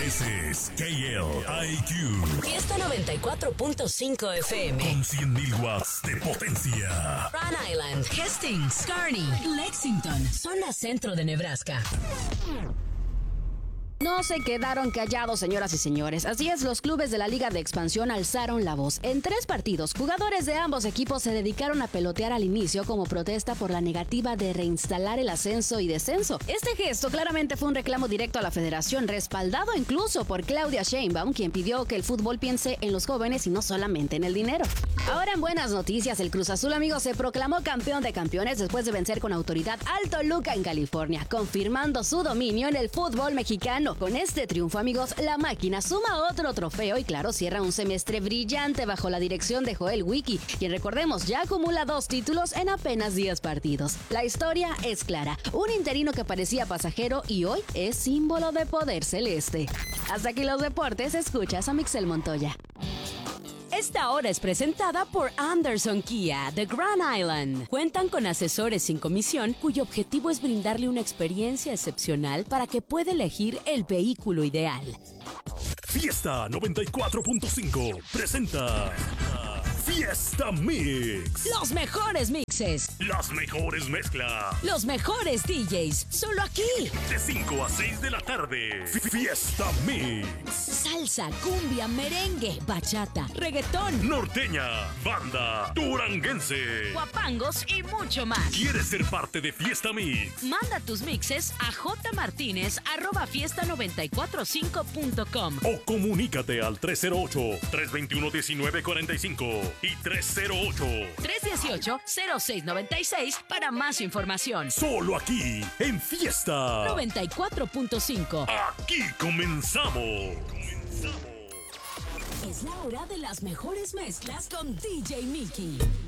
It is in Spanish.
Ese es KLIQ. Fiesta 94.5 FM. Con 100.000 watts de potencia. Rhode Island, Hastings, Kearney, Lexington, zona centro de Nebraska. No se quedaron callados, señoras y señores. Así es, los clubes de la Liga de Expansión alzaron la voz. En 3 partidos, jugadores de ambos equipos se dedicaron a pelotear al inicio como protesta por la negativa de reinstalar el ascenso y descenso. Este gesto claramente fue un reclamo directo a la federación, respaldado incluso por Claudia Sheinbaum, quien pidió que el fútbol piense en los jóvenes y no solamente en el dinero. Ahora en buenas noticias, el Cruz Azul, amigos, se proclamó campeón de campeones después de vencer con autoridad al Toluca en California, confirmando su dominio en el fútbol mexicano. Con este triunfo, amigos, la máquina suma otro trofeo y, claro, cierra un semestre brillante bajo la dirección de Joel Wiki, quien, recordemos, ya acumula 2 títulos en apenas 10 partidos. La historia es clara. Un interino que parecía pasajero y hoy es símbolo de poder celeste. Hasta aquí los deportes. Escuchas a Mixel Montoya. Esta hora es presentada por Anderson Kia de Grand Island. Cuentan con asesores sin comisión cuyo objetivo es brindarle una experiencia excepcional para que pueda elegir el vehículo ideal. Fiesta 94.5 presenta Fiesta Mix. Los mejores mixes, Las mejores mezclas. los mejores DJs, solo aquí. De 5 a 6 de la tarde. Fiesta Mix. Salsa, cumbia, merengue, bachata, reggaetón, Norteña, banda, duranguense. guapangos y mucho más. ¿Quieres ser parte de Fiesta Mix? Manda tus mixes a jmartinez@fiesta945.com O comunícate al 308-321-1945 y 318-0696 para más información. Solo aquí, en Fiesta 94.5. Aquí comenzamos. Es la hora de las mejores mezclas con DJ Mickey.